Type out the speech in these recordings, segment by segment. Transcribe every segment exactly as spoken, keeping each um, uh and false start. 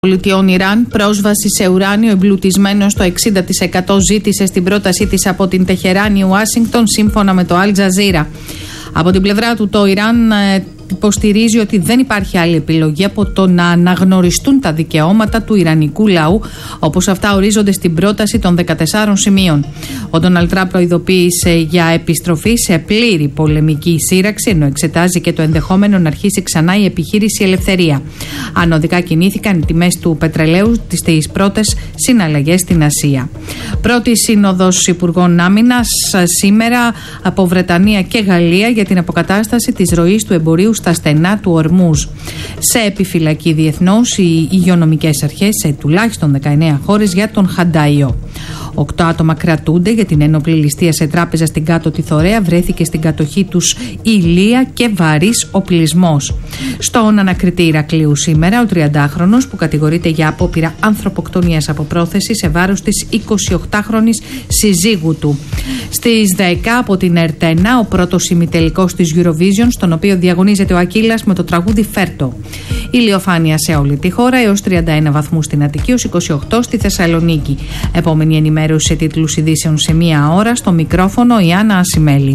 Πολιτειών Ιράν, πρόσβαση σε ουράνιο εμπλουτισμένο στο εξήντα τοις εκατό ζήτησε στην πρότασή της από την Τεχεράνη η Ουάσιγκτον, σύμφωνα με το Αλ Τζαζίρα. Από την πλευρά του, το Ιράν ε, υποστηρίζει ότι δεν υπάρχει άλλη επιλογή από το να αναγνωριστούν τα δικαιώματα του ιρανικού λαού, όπως αυτά ορίζονται στην πρόταση των δεκατεσσάρων σημείων. Ο Ντόναλντ Τραμπ προειδοποίησε για επιστροφή σε πλήρη πολεμική σύραξη, ενώ εξετάζει και το ενδεχόμενο να αρχίσει ξανά η επιχείρηση Ελευθερία. Ανωδικά κινήθηκαν οι τιμές του πετρελαίου στις πρώτες συναλλαγές στην Ασία. Πρώτη σύνοδος Υπουργών Άμυνας σήμερα από Βρετανία και Γαλλία για την αποκατάσταση της ροής του εμπορίου στα στενά του Ορμούζ. Σε επιφυλακή διεθνώς οι υγειονομικές αρχές σε τουλάχιστον δεκαεννέα χώρες για τον Χαντάιο. Οκτώ άτομα κρατούνται για την ένοπλη ληστεία σε τράπεζα στην Κάτω Θωρέα. Βρέθηκε στην κατοχή τους ηλία και βαρύς οπλισμός. Στον ανακριτή Ηρακλείου σήμερα, ο τριαντάχρονος που κατηγορείται για απόπειρα ανθρωποκτονίας από πρόθεση σε βάρος της εικοσιοκτάχρονης συζύγου του. Στις δέκα από την Ερτένα, ο πρώτος ημιτελικός της Eurovision, στον οποίο διαγωνίζεται ο Ακύλας με το τραγούδι Φέρτο. Ηλιοφάνεια σε όλη τη χώρα, έως τριάντα ένα βαθμούς στην Αττική, έως είκοσι οκτώ στη Θεσσαλονίκη. Επόμενη ενημέρωση σε τίτλους ειδήσεων σε μία ώρα. Στο μικρόφωνο η Άννα Ασημέλη.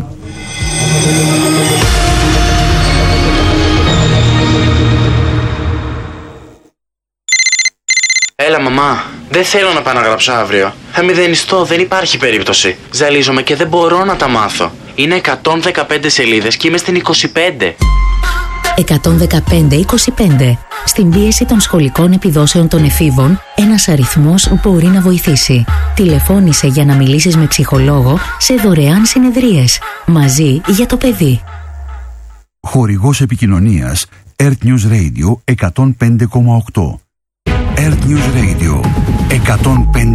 Έλα μαμά, δεν θέλω να πάω να γράψω αύριο. Θα μηδενιστώ, δεν υπάρχει περίπτωση. Ζαλίζομαι και δεν μπορώ να τα μάθω. Είναι εκατόν δεκαπέντε σελίδες και είμαι στην είκοσι πέντε. εκατόν δεκαπέντε είκοσι πέντε. Στην πίεση των σχολικών επιδόσεων των εφήβων, ένας αριθμός μπορεί να βοηθήσει. Τηλεφώνησε για να μιλήσεις με ψυχολόγο σε δωρεάν συνεδρίες. Μαζί για το παιδί. Χορηγός επικοινωνίας Earth News Radio εκατόν πέντε κόμμα οκτώ. Earth News Radio εκατόν πέντε